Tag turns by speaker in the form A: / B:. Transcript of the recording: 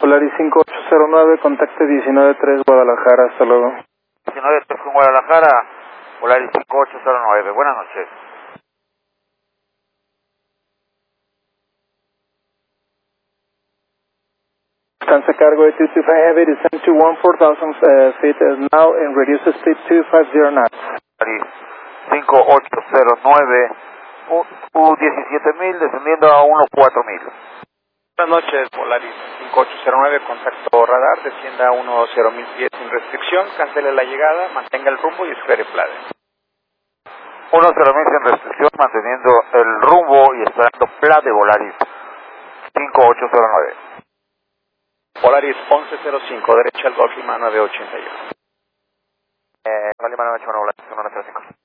A: Polaris 5809, contacte 193 Guadalajara, hasta luego.
B: 193 con Guadalajara, Polaris 5809, buenas noches.
A: Lufthansa Cargo 8225 Heavy, descend to 14,000 feet, now in reduced speed 250 knots.
B: Polaris 5809, U17000, descendiendo a 14000.
C: Buenas noches, Polaris 5809, contacto radar, descienda a 10000 pies sin restricción, cancele la llegada, mantenga el rumbo y espere Plade.
B: 10000 sin restricción, manteniendo el rumbo y esperando Plade, Polaris 5809.
C: Polaris 1105, derecha al Golf Lima 981.
B: Lima 981, Polaris 195.